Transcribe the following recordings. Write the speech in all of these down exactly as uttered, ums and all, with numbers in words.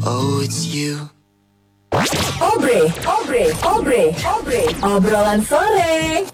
Oh, it's you. Obre, obre, obre, obre, obrolan sore.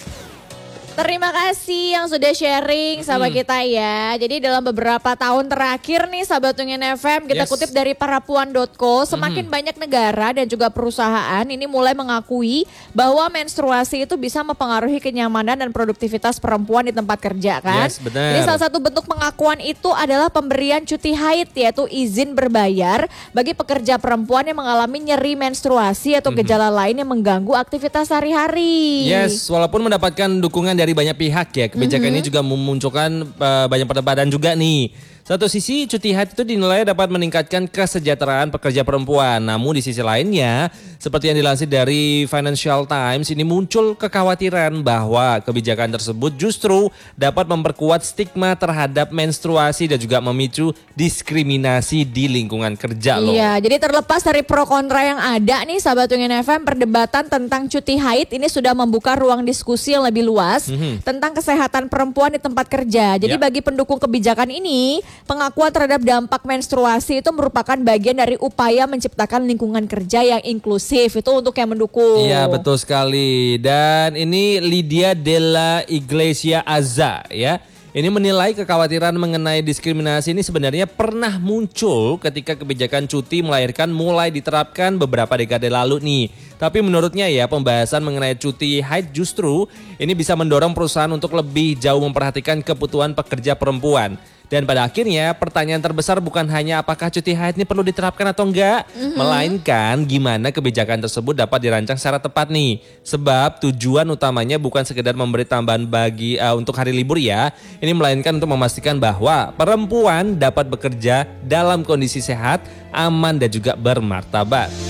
Terima kasih yang sudah sharing sama Hmm. kita ya. Jadi dalam beberapa tahun terakhir nih sahabat Tungin F M, kita Yes. kutip dari parapuan dot co, semakin Hmm. banyak negara dan juga perusahaan ini mulai mengakui bahwa menstruasi itu bisa mempengaruhi kenyamanan dan produktivitas perempuan di tempat kerja kan. Yes, benar. Jadi salah satu bentuk pengakuan itu adalah pemberian cuti haid, yaitu izin berbayar bagi pekerja perempuan yang mengalami nyeri menstruasi atau gejala lain yang mengganggu aktivitas sehari-hari. Yes, walaupun mendapatkan dukungan dari banyak pihak ya, kebijakan ini juga memunculkan uh, banyak perdebatan juga nih. Satu sisi cuti haid itu dinilai dapat meningkatkan kesejahteraan pekerja perempuan. Namun di sisi lainnya, seperti yang dilansir dari Financial Times, ini muncul kekhawatiran bahwa kebijakan tersebut justru dapat memperkuat stigma terhadap menstruasi dan juga memicu diskriminasi di lingkungan kerja loh. Iya, jadi terlepas dari pro kontra yang ada nih sahabat Tungin F M, perdebatan tentang cuti haid ini sudah membuka ruang diskusi yang lebih luas Mhm. tentang kesehatan perempuan di tempat kerja. Jadi Ya. bagi pendukung kebijakan ini, pengakuan terhadap dampak menstruasi itu merupakan bagian dari upaya menciptakan lingkungan kerja yang inklusif. Itu untuk yang mendukung. Iya betul sekali. Dan ini Lydia Della Iglesia Azza ya. Ini menilai kekhawatiran mengenai diskriminasi ini sebenarnya pernah muncul ketika kebijakan cuti melahirkan mulai diterapkan beberapa dekade lalu nih. Tapi menurutnya ya, pembahasan mengenai cuti haid justru ini bisa mendorong perusahaan untuk lebih jauh memperhatikan kebutuhan pekerja perempuan. Dan pada akhirnya pertanyaan terbesar bukan hanya apakah cuti haid ini perlu diterapkan atau enggak, melainkan gimana kebijakan tersebut dapat dirancang secara tepat nih. Sebab tujuan utamanya bukan sekedar memberi tambahan bagi uh, untuk hari libur ya, ini melainkan untuk memastikan bahwa perempuan dapat bekerja dalam kondisi sehat, aman dan juga bermartabat.